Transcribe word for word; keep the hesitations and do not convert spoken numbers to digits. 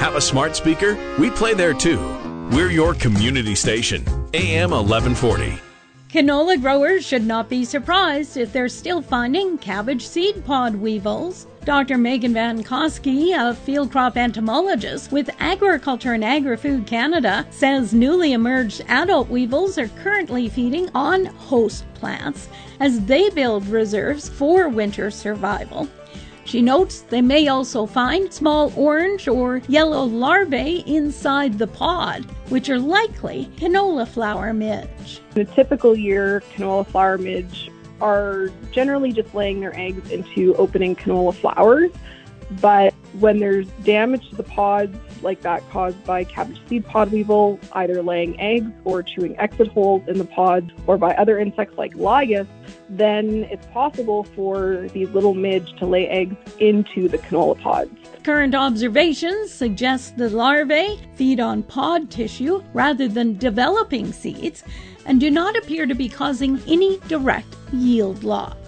Have a smart speaker? We play there too. We're your community station, A M eleven forty. Canola growers should not be surprised if they're still finding cabbage seed pod weevils. Doctor Megan Van Koski, a field crop entomologist with Agriculture and Agri-Food Canada, says newly emerged adult weevils are currently feeding on host plants as they build reserves for winter survival. She notes they may also find small orange or yellow larvae inside the pod, which are likely canola flower midge. In a typical year, canola flower midge are generally just laying their eggs into opening canola flowers, but when there's damage to the pods, like that caused by cabbage seed pod weevil, either laying eggs or chewing exit holes in the pods, or by other insects like lygus, then it's possible for these little midge to lay eggs into the canola pods. Current observations suggest the larvae feed on pod tissue rather than developing seeds and do not appear to be causing any direct yield loss.